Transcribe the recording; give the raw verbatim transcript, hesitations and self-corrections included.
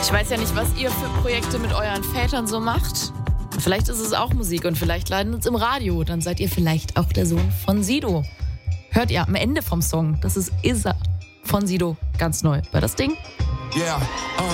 Ich weiß ja nicht, was ihr für Projekte mit euren Vätern so macht. Vielleicht ist es auch Musik und vielleicht landet es im Radio. Dann seid ihr vielleicht auch der Sohn von Sido. Hört ihr am Ende vom Song, das ist Is Er von Sido, ganz neu. War das Ding? Yeah, uh.